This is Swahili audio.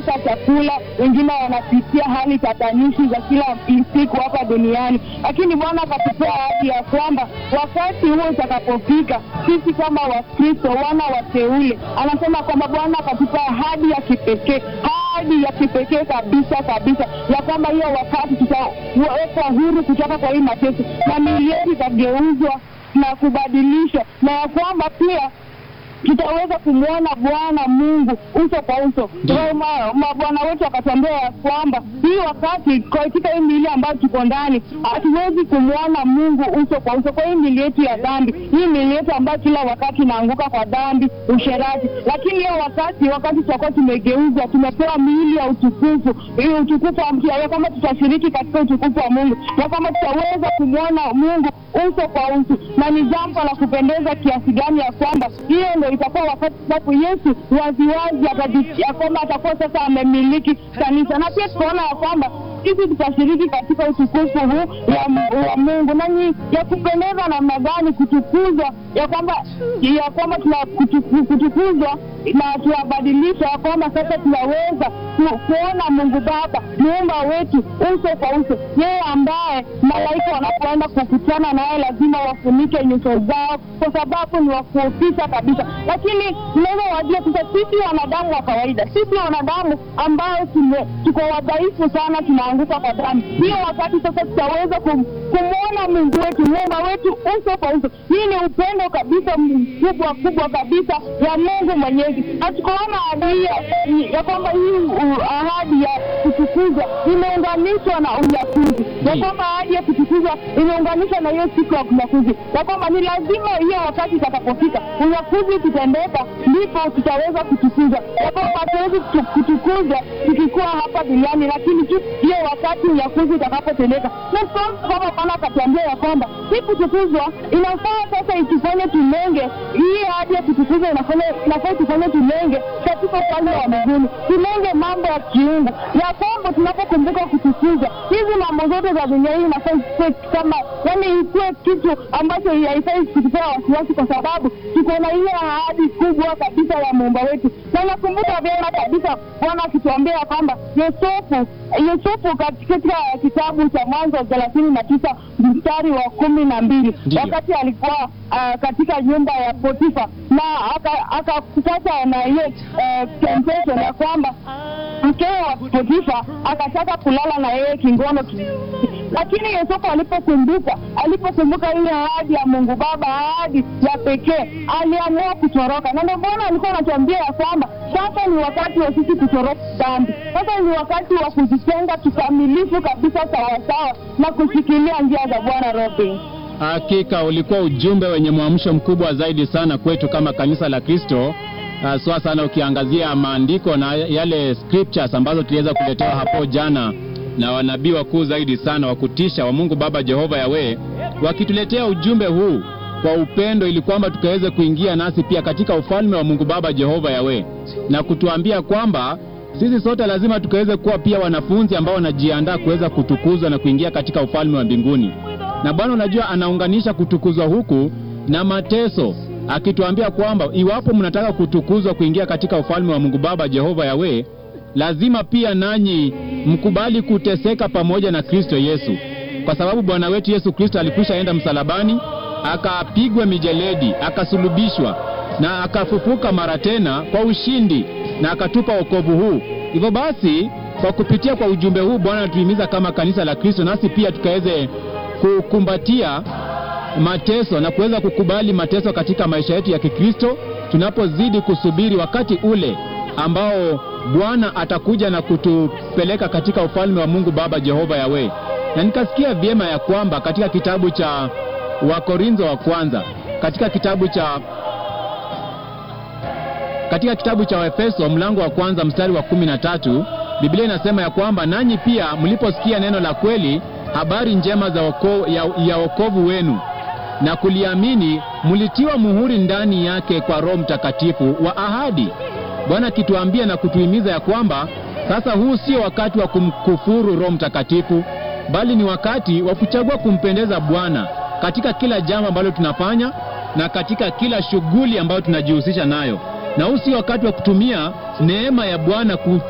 chakula, wengine wanapitia hali tatanishi za kila siku hapa duniani. Lakini Bwana akatupea ahadi ya kwamba wakati huo utakapofika, sisi kama Wakristo, wana wateule, anasema kwamba Bwana akatupea ahadi ya kipekee, ahadi ya kipekee kabisa ya kwamba hiyo wakati tutawekwa huru kutoka kwa hii mateso na miili yetu itageuzwa na kubadilishwa, na ya kwamba pia tutaweza kumwona Bwana Mungu uso kwa uso. Bwana wetu akatuambia ya kwamba hii wakati katika hii miili ambayo tuko ndani hatuwezi kumwona Mungu uso kwa uso kwa hii miili yetu ya dhambi, hii miili yetu ambayo kila wakati inaanguka kwa dhambi, usherati. Lakini hiyo wakati tutakuwa tumegeuzwa, tumepewa miili ya utukufu, ili utukufu mpya, ya kwamba tutashiriki katika utukufu wa Mungu, ya kwamba tutaweza kumwona Mungu uso kwa uso. Na ni jambo la kupendeza kiasi gani ya kwamba hiyo ndio itakuwa wakati sababu Yesu waziwazi ya kwamba atakuwa sasa amemiliki kanisa. Na pia tunaona ya kwamba sisi tutashiriki katika utukufu huu wa Mungu. Na ni ya kupendeza namna gani kutukuzwa, ya kwamba kutukuzwa na tuwabadilisha, ya kwamba sasa tunaweza kuona Mungu Baba muumba wetu uso kwa uso, yeye ambaye malaika wanapoenda kukutana naye lazima wafunike nyuso zao kwa sababu ni wakuofisha kabisa. Lakini tunaweza wajua sasa sisi wanadamu wa kawaida, sisi wanadamu ambao tuko wadhaifu sana, tunaanguka kwa dhambi. Hiyo wakati sasa tutaweza kumwona Mungu wetu, muumba wetu uso kwa uso. Hii ni upendo kabisa kubwa kabisa ya Mungu Mwenyezi. Hatukuona ahadi ya kwamba hii ahadi ya kutukuzwa imeunganishwa na unyakuzi, ya kwamba ahadi ya kutukuzwa imeunganishwa na hiyo siku ya unyakuzi, ya kwamba ni lazima hiyo wakati itakapofika unyakuzi kutendeka ndipo tutaweza kutukuzwa, ya kwamba hatuwezi kutukuzwa tukikuwa hapa duniani, lakini tu hiyo wakati unyakuzi utakapotendeka. Na kama Bwana akatuambia ya kwamba hii kutukuzwa inafaa sasa itufanye tulenge, hii ahadi ya kutukuzwa inafaa itufanye tulenge katika ufalme wa mbinguni, tulenge mambo ya kiungu, ya kwamba tunapokumbuka kutukuzwa hizi mambo zote za dunia hii inafaa kama ikuwe kitu ambacho haifai kutupea wasiwasi, kwa sababu tuko na ile ahadi kubwa kabisa ya muumba wetu. Na nakumbuka vyema kabisa Bwana akituambia kwamba Yusufu katika kitabu cha Mwanzo 39 mstari wa 12, wakati alikuwa katika nyumba ya Potifa, na akakutana na hiyo temptation ya kwamba mke wa Potifa akataka kulala na yeye kingono. Lakini Yusufu alipokumbuka ile ahadi ya Mungu Baba, ahadi ya pekee, aliamua kutoroka. Na ndio Bwana alikuwa anatuambia ya kwamba sasa ni wakati wa sisi kutoroka dhambi. Sasa ni wakati wa kujitenga kikamilifu kabisa sawasawa na kushikilia njia za Bwana. Robin, hakika ulikuwa ujumbe wenye mwamsho mkubwa zaidi sana kwetu kama kanisa la Kristo, haswa sana ukiangazia maandiko na yale scriptures ambazo tuliweza kuletewa hapo jana na wanabii wakuu zaidi sana wa kutisha wa Mungu Baba Jehova Yahweh, wakituletea ujumbe huu kwa upendo ili kwamba tukaweze kuingia nasi pia katika ufalme wa Mungu Baba Jehova Yahweh, na kutuambia kwamba sisi sote lazima tukaweze kuwa pia wanafunzi ambao wanajiandaa kuweza kutukuzwa na kuingia katika ufalme wa mbinguni. Na Bwana unajua anaunganisha kutukuzwa huku na mateso, akituambia kwamba iwapo mnataka kutukuzwa kuingia katika ufalme wa Mungu Baba Jehova Yahweh, lazima pia nanyi mkubali kuteseka pamoja na Kristo Yesu, kwa sababu Bwana wetu Yesu Kristo alikwisha enda msalabani, akapigwa mijeledi, akasulubishwa na akafufuka mara tena kwa ushindi, na akatupa wokovu huu. Hivyo basi kwa kupitia kwa ujumbe huu Bwana anatuhimiza kama kanisa la Kristo nasi pia tukaweze kukumbatia mateso na kuweza kukubali mateso katika maisha yetu ya Kikristo, tunapozidi kusubiri wakati ule ambao Bwana atakuja na kutupeleka katika ufalme wa Mungu Baba Jehova Yahweh. Na nikasikia vyema ya kwamba katika kitabu cha Wakorintho wa kwanza, katika kitabu cha Waefeso mlango wa kwanza mstari wa 13, Biblia inasema ya kwamba nanyi pia mliposikia neno la kweli, habari njema ya wokovu wenu, na kuliamini, mlitiwa muhuri ndani yake kwa Roho Mtakatifu wa ahadi. Bwana akituambia na kutuhimiza ya kwamba sasa huu sio wakati wa kumkufuru Roho Mtakatifu, bali ni wakati wa kuchagua kumpendeza Bwana katika kila jambo ambalo tunafanya na katika kila shughuli ambayo tunajihusisha nayo. Na huu sio wakati wa kutumia neema ya Bwana